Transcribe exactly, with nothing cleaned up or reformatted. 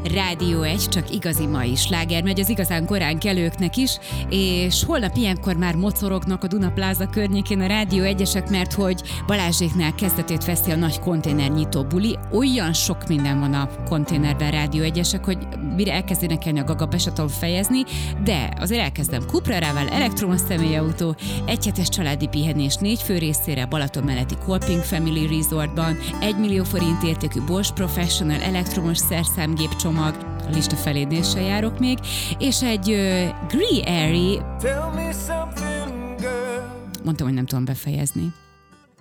Rádió egy, csak igazi mai sláger megy az igazán korán kelőknek is, és holnap ilyenkor már mocorognak a Duna Plaza környékén a Rádió egyesek, mert hogy Balázséknál kezdetét veszi a nagy konténernyitó buli. Olyan sok minden van a konténerben Rádió egyesek, hogy mire elkezd énekelni a Gaga, be se tudom fejezni, de azért elkezdem Cuprerával, elektromos személyautó, egyhetes családi pihenés négy fő részére Balaton melletti Kolping Family Resortban, egy millió forint értékű Bosch Professional elektromos szerszámgép csomag, a lista felénél se járok még, és egy uh, Gree Airy, mondtam, hogy nem tudom befejezni.